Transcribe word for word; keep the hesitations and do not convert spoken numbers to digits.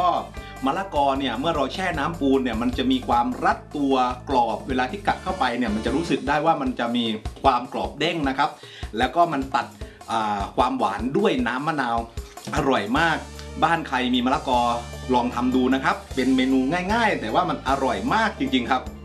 ก็มะละกอเนี่ยเมื่อเราแช่น้ำปูนเนี่ยมันจะมีความรัดตัวกรอบเวลาที่กัดเข้าไปเนี่ยมันจะรู้สึกได้ว่ามันจะมีความกรอบเด้งนะครับแล้วก็มันตัดความหวานด้วยน้ำมะนาวอร่อยมากบ้านใครมีมะละกอลองทำดูนะครับเป็นเมนูง่ายๆแต่ว่ามันอร่อยมากจริงๆครับ